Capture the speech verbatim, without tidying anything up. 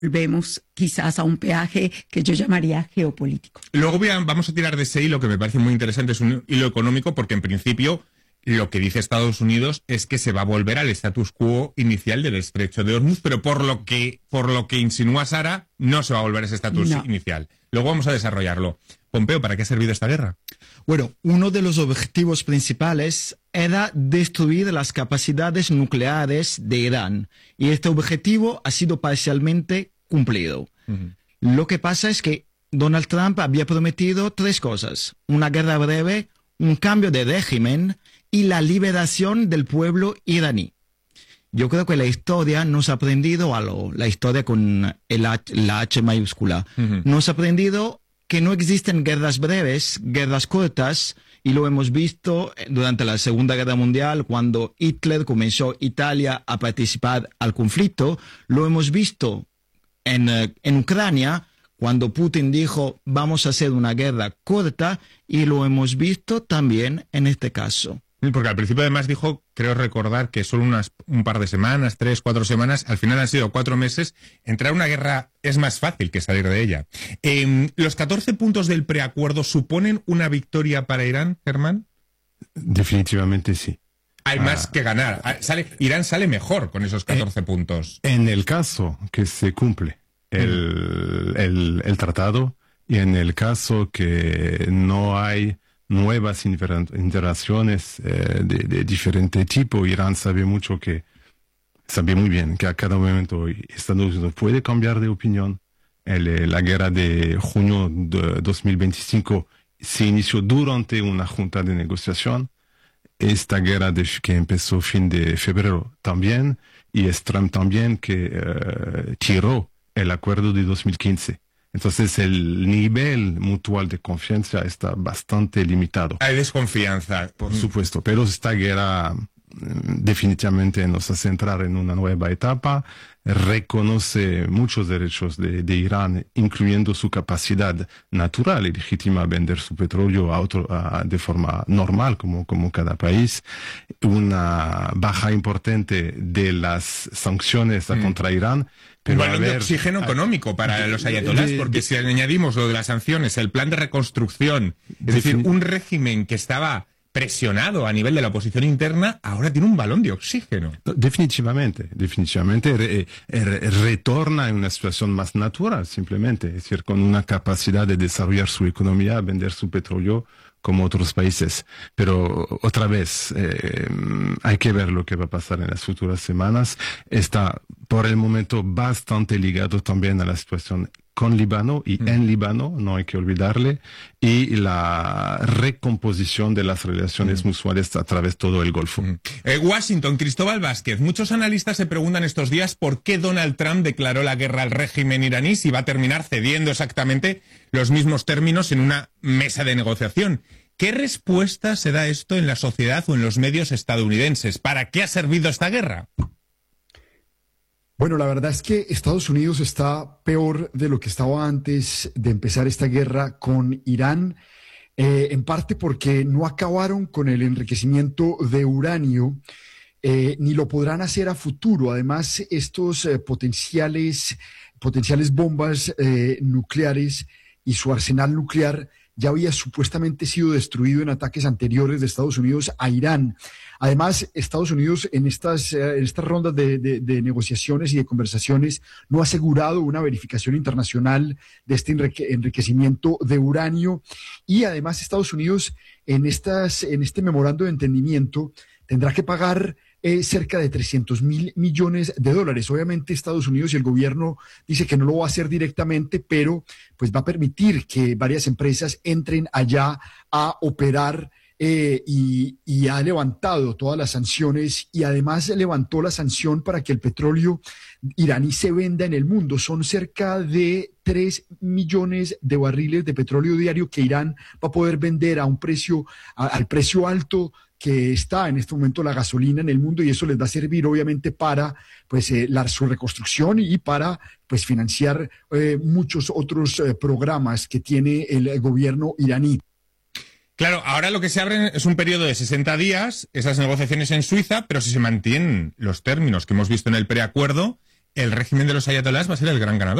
volvemos quizás a un peaje que yo llamaría geopolítico. Luego voy a, vamos a tirar de ese hilo que me parece muy interesante, es un hilo económico, porque en principio lo que dice Estados Unidos es que se va a volver al status quo inicial del estrecho de Hormuz, pero por lo que por lo que insinúa Sara, no se va a volver a ese estatus no. inicial. Luego vamos a desarrollarlo. Pompeo, ¿para qué ha servido esta guerra? Bueno, uno de los objetivos principales era destruir las capacidades nucleares de Irán, y este objetivo ha sido parcialmente cumplido. Uh-huh. Lo que pasa es que Donald Trump había prometido tres cosas: una guerra breve, un cambio de régimen y la liberación del pueblo iraní. Yo creo que la historia nos ha aprendido algo, la historia con el H, la H mayúscula. Uh-huh. Nos ha aprendido que no existen guerras breves, guerras cortas, y lo hemos visto durante la Segunda Guerra Mundial, cuando Hitler comenzó Italia a participar al conflicto. Lo hemos visto en, en Ucrania, cuando Putin dijo vamos a hacer una guerra corta, y lo hemos visto también en este caso. Porque al principio además dijo, creo recordar, que solo unas, un par de semanas, tres, cuatro semanas, al final han sido cuatro meses. Entrar a una guerra es más fácil que salir de ella. Eh, ¿Los catorce puntos del preacuerdo suponen una victoria para Irán, Germán? Definitivamente sí. Hay ah, más que ganar. Sale, Irán sale mejor con esos catorce eh, puntos. En el caso que se cumple el, mm. el, el tratado, y en el caso que no hay nuevas interacciones eh, de, de diferente tipo, Irán sabe mucho que, sabe muy bien que a cada momento Estados Unidos puede cambiar de opinión. El, la guerra de junio de dos mil veinticinco se inició durante una junta de negociación. Esta guerra de, que empezó fin de febrero también, y es Trump también que eh, tiró el acuerdo de dos mil quince. Entonces el nivel mutual de confianza está bastante limitado. Hay desconfianza. Por supuesto, pero esta guerra definitivamente nos hace entrar en una nueva etapa, reconoce muchos derechos de, de Irán, incluyendo su capacidad natural y legítima a vender su petróleo a otro, a, de forma normal, como, como cada país, una baja importante de las sanciones mm. contra Irán. Pero un balón de oxígeno a, económico para de, los ayatolás, de, de, porque de, si añadimos lo de las sanciones, el plan de reconstrucción, es decir, un régimen que estaba presionado a nivel de la oposición interna, ahora tiene un balón de oxígeno. Definitivamente, definitivamente re, re, retorna en una situación más natural, simplemente, es decir, con una capacidad de desarrollar su economía, vender su petróleo como otros países. Pero otra vez, eh, hay que ver lo que va a pasar en las futuras semanas. Está por el momento bastante ligado también a la situación con Líbano y mm. en Líbano, no hay que olvidarle, y la recomposición de las relaciones mm. mutuales a través de todo el Golfo. Mm. Eh, Washington, Cristóbal Vázquez, muchos analistas se preguntan estos días por qué Donald Trump declaró la guerra al régimen iraní si va a terminar cediendo exactamente los mismos términos en una mesa de negociación. ¿Qué respuesta se da esto en la sociedad o en los medios estadounidenses? ¿Para qué ha servido esta guerra? Bueno, la verdad es que Estados Unidos está peor de lo que estaba antes de empezar esta guerra con Irán, eh, en parte porque no acabaron con el enriquecimiento de uranio, eh, ni lo podrán hacer a futuro. Además, estos eh, potenciales, potenciales bombas eh, nucleares y su arsenal nuclear ya había supuestamente sido destruido en ataques anteriores de Estados Unidos a Irán. Además, Estados Unidos en estas, en estas rondas de, de, de negociaciones y de conversaciones no ha asegurado una verificación internacional de este enriquecimiento de uranio, y además Estados Unidos en, estas, en este memorando de entendimiento tendrá que pagar eh, cerca de trescientos mil millones de dólares. Obviamente Estados Unidos y el gobierno dice que no lo va a hacer directamente, pero pues va a permitir que varias empresas entren allá a operar. Eh, y, y ha levantado todas las sanciones, y además levantó la sanción para que el petróleo iraní se venda en el mundo. Son cerca de tres millones de barriles de petróleo diario que Irán va a poder vender a un precio, a, al precio alto que está en este momento la gasolina en el mundo, y eso les va a servir obviamente para pues eh, la, su reconstrucción y para pues financiar eh, muchos otros eh, programas que tiene el gobierno iraní. Claro, ahora lo que se abre es un periodo de sesenta días, esas negociaciones en Suiza, pero si se mantienen los términos que hemos visto en el preacuerdo, el régimen de los ayatolás va a ser el gran ganador.